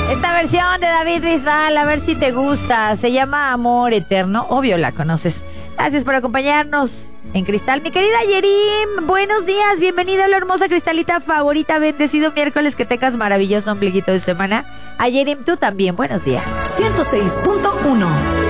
Esta versión de David Bisbal, a ver si te gusta. Se llama Amor Eterno. Obvio la conoces. Gracias por acompañarnos en Cristal. Mi querida Yerim, buenos días. Bienvenida a la hermosa Cristalita favorita. Bendecido miércoles. Que tengas maravilloso ombliguito de semana. A Yerim, tú también. Buenos días. 106.1